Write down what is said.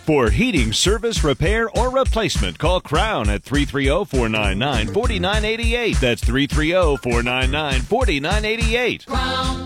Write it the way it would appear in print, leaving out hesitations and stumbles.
For heating, service, repair, or replacement, call Crown at 330-499-4988. That's 330-499-4988. Crown